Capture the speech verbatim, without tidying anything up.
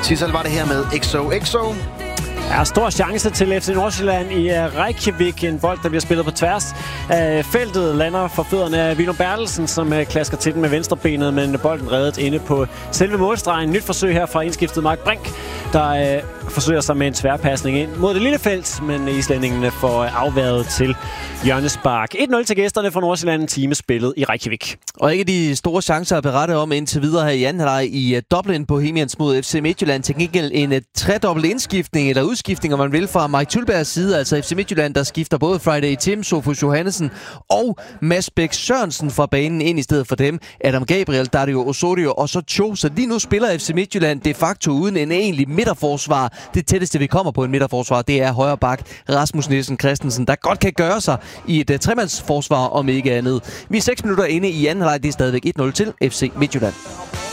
Tissel var det her med X O X O. Ja, stor chance til F C Nordsjælland i Reykjavik. En bold, der bliver spillet på tværs af feltet, lander for fødderne af Willum Bertelsen, som klasker til den med venstrebenet, men bolden reddet inde på selve målstregen. Nyt forsøg her fra indskiftet Mark Brink, der øh, forsøger sig med en tværpasning ind mod det lille felt, men islændingene får afværet til hjørnespark. et nul til gæsterne fra Nordsjælland, en time spillet i Reykjavik. Og ikke de store chancer at berette om indtil videre her i anden halvleg i Dublin på Bohemians mod F C Midtjylland. Til gengæld en uh, tredobbelt indskiftning eller udskiftning, om man vil, fra Mike Tulbergs side. Altså F C Midtjylland, der skifter både Friday Tim, Sofus Johannesen og Mads Bæk Sørensen fra banen ind i stedet for dem. Adam Gabriel, Dario Osorio og så Cho. Så lige nu spiller F C Midtjylland de facto uden en egentlig midterforsvar. Det tætteste, vi kommer på en midterforsvar, det er højre bak Rasmus Nielsen Christensen, der godt kan gøre sig i et uh, tremandsforsvar, om ikke andet. Vi er seks minutter inde i anden halvleg. Det er stadigvæk et nul til F C Midtjylland.